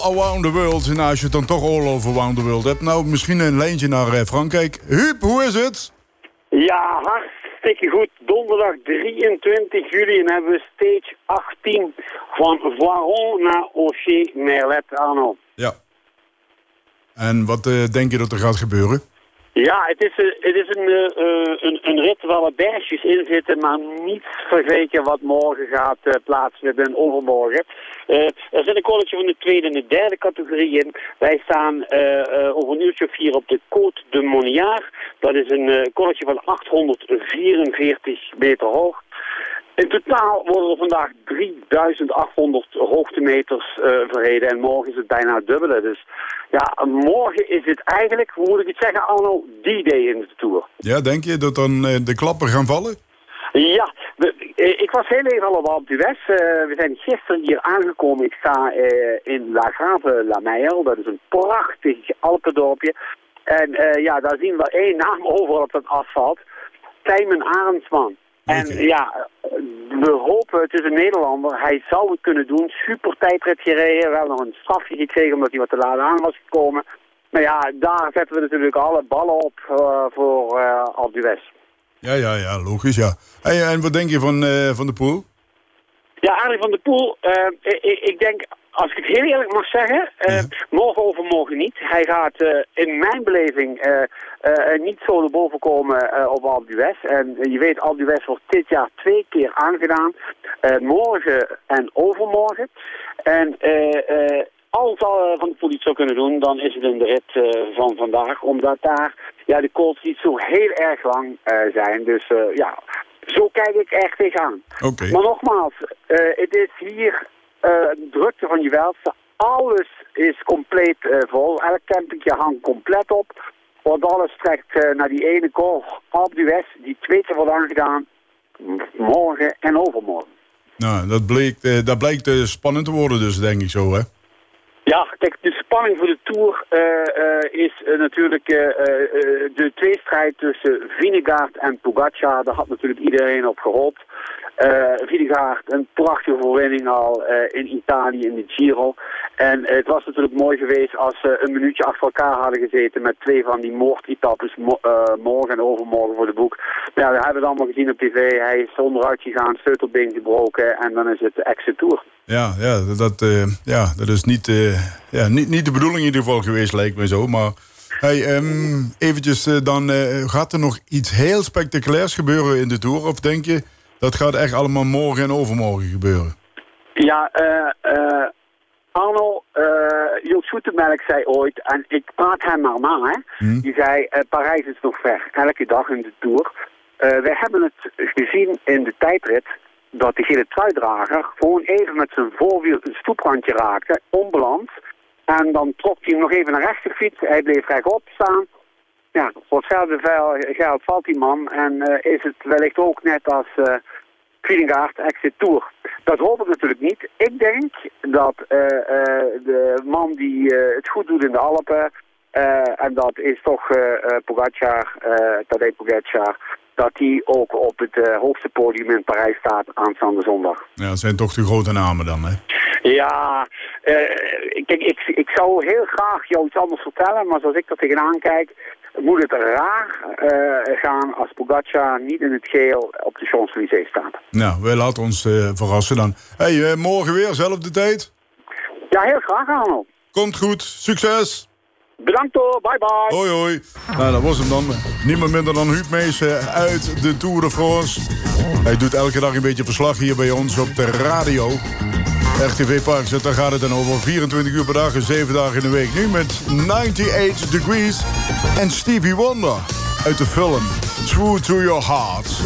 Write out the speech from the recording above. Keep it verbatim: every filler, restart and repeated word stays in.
Around the World. Nou, als je het dan toch All Over Around the World hebt. Nou, misschien een lijntje naar uh, Frankrijk. Huub, hoe is het? Ja, hartstikke goed. Donderdag drieëntwintig juli en hebben we stage achttien van Voiron naar Auchy-Merlet, Arno. Ja. En wat uh, denk je dat er gaat gebeuren? Ja, het is, uh, het is een, uh, een, een rit waar wat bergjes in zitten, maar niet vergelijken wat morgen gaat uh, plaatsvinden en overmorgen. Uh, er zit een college van de tweede en de derde categorie in. Wij staan uh, uh, over een uurtje of vier op de Côte de Monniard. Dat is een uh, college van achthonderdvierenveertig meter hoog. In totaal worden er vandaag drieduizend achthonderd hoogtemeters uh, verreden en morgen is het bijna het dubbele. Dus ja, morgen is het eigenlijk, hoe moet ik het zeggen, Arno, D-Day in de Tour. Ja, denk je dat dan uh, de klappen gaan vallen? Ja, we, ik was heel even al op Alpe d'Huez. Uh, we zijn gisteren hier aangekomen. Ik sta uh, in La Grave-la-Meille. Dat is een prachtig Alpendorpje. En uh, ja, daar zien we één naam overal op het asfalt. Tijmen Arendsman. En okay. ja, we hopen, het is een Nederlander, hij zou het kunnen doen. Super tijdrit gereden, wel nog een strafje gekregen omdat hij wat te laat aan was gekomen. Maar ja, daar zetten we natuurlijk alle ballen op uh, voor uh, Alpe d'Huez. Ja, ja, ja, logisch, ja. Hey, en wat denk je van, uh, van de Poel? Ja, Arie van der Poel, uh, ik, ik denk, als ik het heel eerlijk mag zeggen, uh, ja. morgen overmorgen niet. Hij gaat uh, in mijn beleving uh, uh, niet zo naar boven komen uh, op Alpe d'Huez. En uh, je weet, Alpe d'Huez wordt dit jaar twee keer aangedaan. Uh, morgen en overmorgen. En uh, uh, als uh, Van der Poel iets zou kunnen doen, dan is het in de rit uh, van vandaag. Omdat daar ja, de calls niet zo heel erg lang uh, zijn. Dus uh, ja... Zo kijk ik echt tegenaan. Okay. Maar nogmaals, uh, het is hier uh, drukte van je welste. Alles is compleet uh, vol. Elk campingje hangt compleet op. Want alles trekt uh, naar die ene call. Alpe d'Huez, die twee keer wordt aangedaan. Morgen en overmorgen. Nou, dat, bleek, uh, dat blijkt uh, spannend te worden dus, denk ik zo, hè? Ja, kijk, de spanning voor de Tour uh, uh, is uh, natuurlijk uh, uh, de tweestrijd tussen Vingegaard en Pogacar. Daar had natuurlijk iedereen op gehoopt. Uh, Vingegaard, een prachtige overwinning al uh, in Italië in de Giro. En uh, het was natuurlijk mooi geweest als ze uh, een minuutje achter elkaar hadden gezeten met twee van die moordetappes mo- uh, morgen en overmorgen voor de boek. Ja, we hebben het allemaal gezien op tv. Hij is onderuit gegaan, sleutelbeen gebroken en dan is het de exit Tour. Ja, ja, dat, uh, ja, dat is niet, uh, ja, niet, niet de bedoeling in ieder geval geweest, lijkt me zo. Maar hey, um, eventjes, uh, dan uh, gaat er nog iets heel spectaculairs gebeuren in de Tour? Of denk je, dat gaat echt allemaal morgen en overmorgen gebeuren? Ja, uh, uh, Arno, uh, Joop Zoetemelk zei ooit, en ik praat hem maar na, hè. Hmm. Die zei, uh, Parijs is nog ver, elke dag in de Tour. Uh, we hebben het gezien in de tijdrit, dat de gele truidrager gewoon even met zijn voorwiel een stoeprandje raakte, onbeland. En dan trok hij hem nog even naar rechts gefietst. Hij bleef rechtop staan. Ja, voor hetzelfde geld valt die man. En uh, is het wellicht ook net als uh, Vingegaard exit Tour. Dat hoop ik natuurlijk niet. Ik denk dat uh, uh, de man die uh, het goed doet in de Alpen, uh, en dat is toch uh, uh, Pogacar, uh, Tadej Pogacar, dat die ook op het uh, hoogste podium in Parijs staat aanstaande zondag. Ja, dat zijn toch de grote namen dan, hè? Ja, uh, kijk, ik, ik zou heel graag jou iets anders vertellen, maar zoals ik er tegenaan kijk, moet het raar uh, gaan als Pogacar niet in het geel op de Champs-Élysées staat. Nou, wij laten ons uh, verrassen dan. Hey, uh, morgen weer, zelfde tijd? Ja, heel graag, Arno. Komt goed, succes! Bedankt hoor, bye bye. Hoi hoi. Nou, dat was hem dan. Niemand minder dan Huub Mees uit de Tour de France. Hij doet elke dag een beetje verslag hier bij ons op de radio. R T V Park, daar gaat het dan over vierentwintig uur per dag en zeven dagen in de week. Nu met negenennegentig Degrees en Stevie Wonder uit de film True to Your Heart.